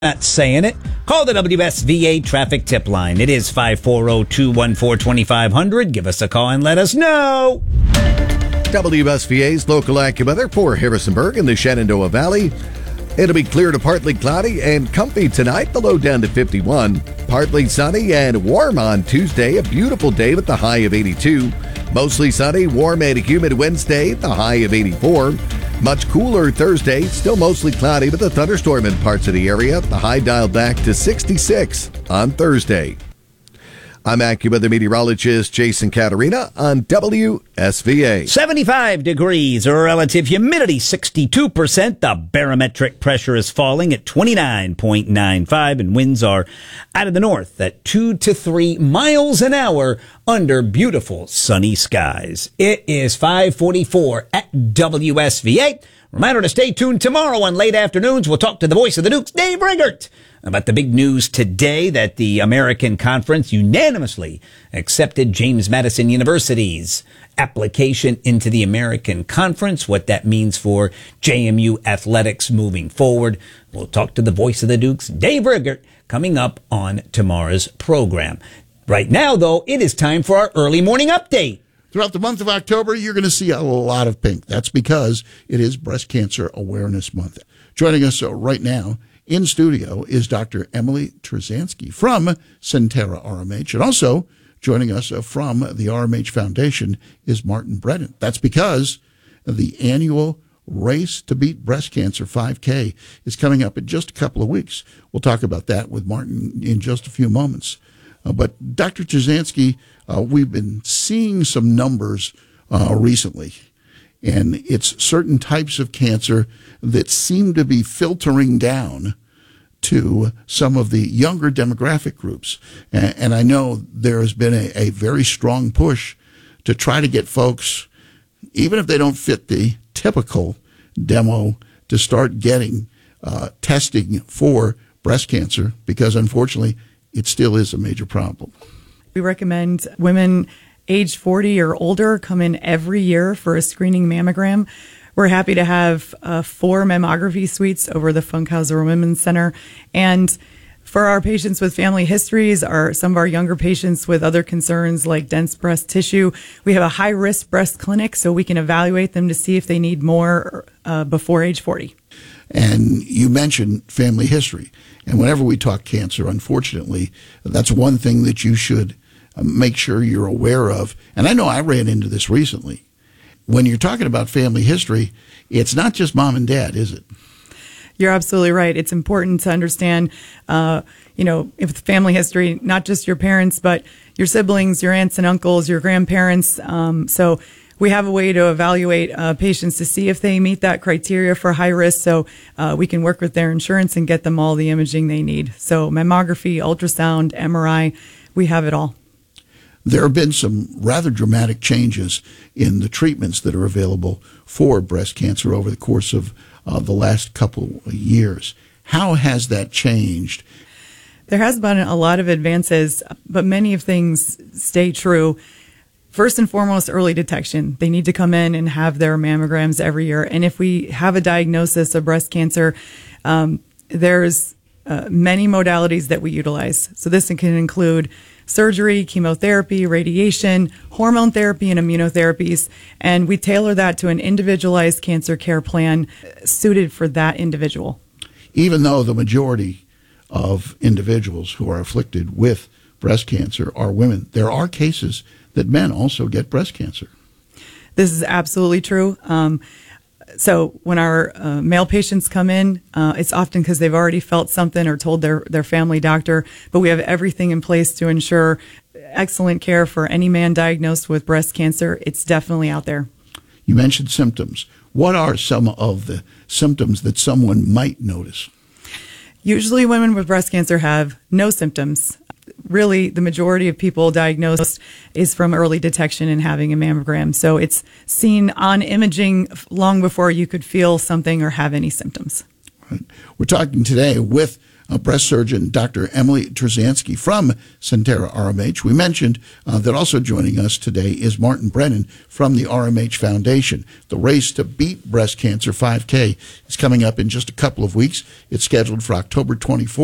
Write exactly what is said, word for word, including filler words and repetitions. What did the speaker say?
Not saying it. Call the W S V A traffic tip line. It is five four zero, two one four, two five zero zero. Give us a call and let us know. W S V A's local AccuWeather for Harrisonburg and the Shenandoah Valley. It'll be clear to partly cloudy and comfy tonight, the low down to fifty-one. Partly sunny and warm on Tuesday, a beautiful day with the high of eighty-two. Mostly sunny, warm and humid Wednesday, the high of eighty-four. Much cooler Thursday, still mostly cloudy with a thunderstorm in parts of the area. The high dialed back to sixty-six on Thursday. I'm AccuWeather meteorologist Jason Caterina on W S V A. seventy-five degrees, relative humidity sixty-two percent. The barometric pressure is falling at twenty-nine point nine five, and winds are out of the north at two to three miles an hour under beautiful sunny skies. It is five forty-four at W S V A. Reminder to stay tuned tomorrow on late afternoons. We'll talk to the voice of the Dukes, Dave Riggert, about the big news today that the American Conference unanimously accepted James Madison University's application into the American Conference, what that means for J M U athletics moving forward. We'll talk to the voice of the Dukes, Dave Riggert, coming up on tomorrow's program. Right now, though, it is time for our early morning update. Throughout the month of October, you're going to see a lot of pink. That's because it is Breast Cancer Awareness Month. Joining us right now in studio is Doctor Emily Trzanski from Sentara R M H. And also joining us from the R M H Foundation is Martin Brennan. That's because the annual Race to Beat Breast Cancer five K is coming up in just a couple of weeks. We'll talk about that with Martin in just a few moments. Uh, but Doctor Trzanski, uh, we've been seeing some numbers uh, recently, and it's certain types of cancer that seem to be filtering down to some of the younger demographic groups. And, and I know there has been a, a very strong push to try to get folks, even if they don't fit the typical demo, to start getting uh, testing for breast cancer, because unfortunately it still is a major problem. We recommend women age forty or older come in every year for a screening mammogram. We're happy to have uh, four mammography suites over the Funkhauser Women's Center. And for our patients with family histories, or some of our younger patients with other concerns like dense breast tissue, we have a high-risk breast clinic, so we can evaluate them to see if they need more uh, before age forty. And you mentioned family history. And whenever we talk cancer, unfortunately, that's one thing that you should make sure you're aware of. And I know I ran into this recently. When you're talking about family history, it's not just mom and dad, is it? You're absolutely right. It's important to understand, uh, you know, if the family history, not just your parents, but your siblings, your aunts and uncles, your grandparents. Um, so we have a way to evaluate uh, patients to see if they meet that criteria for high risk, so uh, we can work with their insurance and get them all the imaging they need. So mammography, ultrasound, M R I, we have it all. There have been some rather dramatic changes in the treatments that are available for breast cancer over the course of uh, the last couple of years. How has that changed? There has been a lot of advances, but many of things stay true. First and foremost, early detection. They need to come in and have their mammograms every year. And if we have a diagnosis of breast cancer, um, there's uh, many modalities that we utilize. So this can include surgery, chemotherapy, radiation, hormone therapy, and immunotherapies. And we tailor that to an individualized cancer care plan suited for that individual. Even though the majority of individuals who are afflicted with breast cancer are women, there are cases that men also get breast cancer. This is absolutely true. Um, so when our uh, male patients come in, uh, it's often because they've already felt something or told their, their family doctor, but we have everything in place to ensure excellent care for any man diagnosed with breast cancer. It's definitely out there. You mentioned symptoms. What are some of the symptoms that someone might notice? Usually women with breast cancer have no symptoms. Really, the majority of people diagnosed is from early detection and having a mammogram. So it's seen on imaging long before you could feel something or have any symptoms. Right. We're talking today with uh, breast surgeon Doctor Emily Trzanski from Sentara R M H. We mentioned uh, that also joining us today is Martin Brennan from the R M H Foundation. The Race to Beat Breast Cancer five K is coming up in just a couple of weeks. It's scheduled for October twenty-fourth.